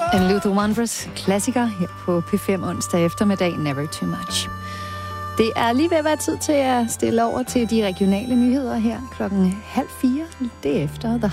En Luther Vandross klassiker her på P5 onsdag eftermiddag, Never Too Much. Det er lige ved at være tid til at stille over til de regionale nyheder her 3:30. Det er efter The